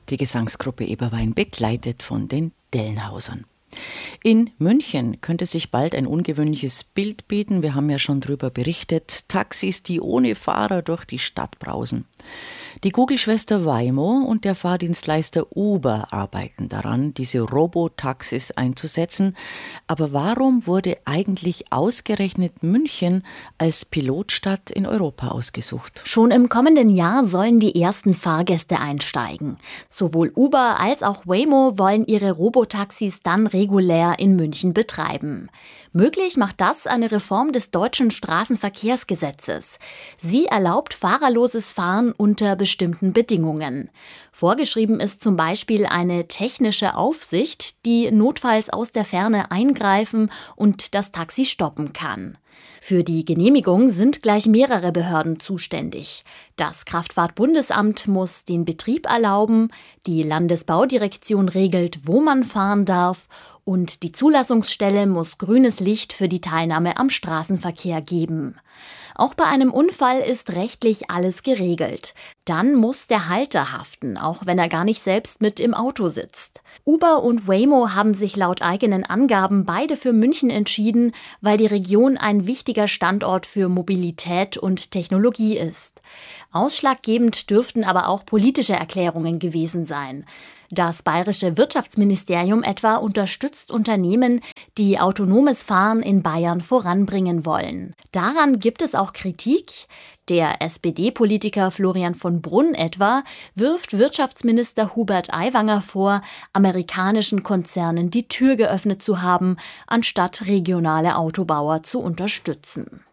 die Gesangsgruppe Eberwein, begleitet von den Dellenhausern. In München könnte sich bald ein ungewöhnliches Bild bieten. Wir haben ja schon darüber berichtet. Taxis, die ohne Fahrer durch die Stadt brausen. Die Google-Schwester Waymo und der Fahrdienstleister Uber arbeiten daran, diese Robotaxis einzusetzen. Aber warum wurde eigentlich ausgerechnet München als Pilotstadt in Europa ausgesucht? Schon im kommenden Jahr sollen die ersten Fahrgäste einsteigen. Sowohl Uber als auch Waymo wollen ihre Robotaxis dann regulär in München betreiben. Möglich macht das eine Reform des deutschen Straßenverkehrsgesetzes. Sie erlaubt fahrerloses Fahren unter bestimmten Bedingungen. Vorgeschrieben ist zum Beispiel eine technische Aufsicht, die notfalls aus der Ferne eingreifen und das Taxi stoppen kann. Für die Genehmigung sind gleich mehrere Behörden zuständig. Das Kraftfahrtbundesamt muss den Betrieb erlauben, die Landesbaudirektion regelt, wo man fahren darf und die Zulassungsstelle muss grünes Licht für die Teilnahme am Straßenverkehr geben. Auch bei einem Unfall ist rechtlich alles geregelt. Dann muss der Halter haften, auch wenn er gar nicht selbst mit im Auto sitzt. Uber und Waymo haben sich laut eigenen Angaben beide für München entschieden, weil die Region ein wichtiger Standort für Mobilität und Technologie ist. Ausschlaggebend dürften aber auch politische Erklärungen gewesen sein. Das bayerische Wirtschaftsministerium etwa unterstützt Unternehmen, die autonomes Fahren in Bayern voranbringen wollen. Daran gibt es auch Kritik. Der SPD-Politiker Florian von Brunn etwa wirft Wirtschaftsminister Hubert Aiwanger vor, amerikanischen Konzernen die Tür geöffnet zu haben, anstatt regionale Autobauer zu unterstützen.